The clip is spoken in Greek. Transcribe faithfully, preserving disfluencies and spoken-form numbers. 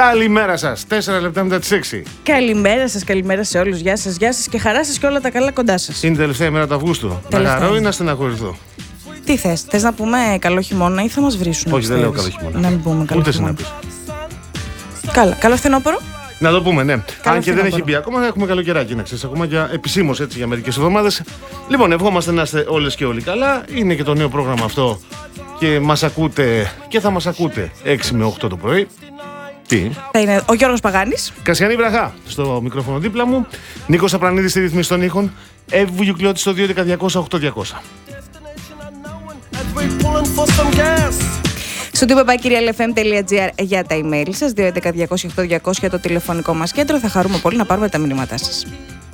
Καλημέρα σας. Τέσσερα λεπτά μετά τις έξι. Καλημέρα σας, καλημέρα σε όλους. Γεια σας, γεια σας και χαρά σας και όλα τα καλά κοντά σας. Είναι η τελευταία ημέρα του Αυγούστου. Να χαρώ ή να στεναχωρηθώ? Τι θες, θες να πούμε καλό χειμώνα ή θα μας βρίσουν? Όχι, δεν λέω καλό χειμώνα. Να μην πούμε καλό Ούτε χειμώνα. συνάπεις. Καλά, καλό φθινόπωρο. Να το πούμε, ναι. Καλό Αν και δεν έχει φθινόπωρο. μπει ακόμα, έχουμε καλοκαιράκι να ξέρεις. Ακόμα για επισήμως έτσι για μερικές εβδομάδες. Λοιπόν, ευχόμαστε να είστε όλες και όλοι καλά. Είναι και το νέο πρόγραμμα αυτό και μας ακούτε και θα μας ακούτε έξι με οκτώ το πρωί. Τι? Θα είναι ο Γιώργος Παγάνης. Κασιανή Βραχά στο μικρόφωνο δίπλα μου. Νίκος Απρανίδης στη ρύθμιση των ήχων. Εύη Βουγιουκλιώτη στο δύο έντεκα διακόσια οκτώ διακόσια. Στο τύπο παπάκυριαλεφm.gr για τα email σας, δύο έντεκα διακόσια οκτώ διακόσια το τηλεφωνικό μας κέντρο. Θα χαρούμε πολύ να πάρουμε τα μηνύματά σας.